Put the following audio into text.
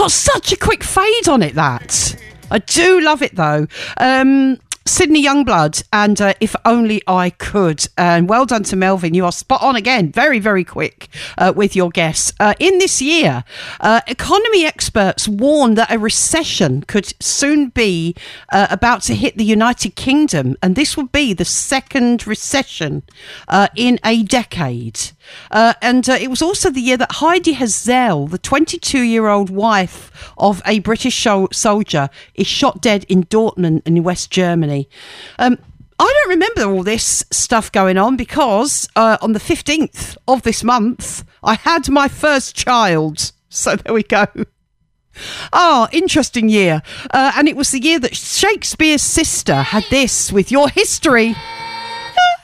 got such a quick fade on it, that. I do love it, though. Sydney Youngblood and If Only I Could. And well done to Melvin. You are spot on again. Very, very quick with your guess. In this year, economy experts warn that a recession could soon be about to hit the United Kingdom. And this will be the second recession in a decade. And it was also the year that Heidi Hazel, the 22-year-old wife of a British soldier, is shot dead in Dortmund in West Germany. I don't remember all this stuff going on because on the 15th of this month, I had my first child. So there we go. Oh, interesting year. And it was the year that Shakespeare's sister had this with Your History.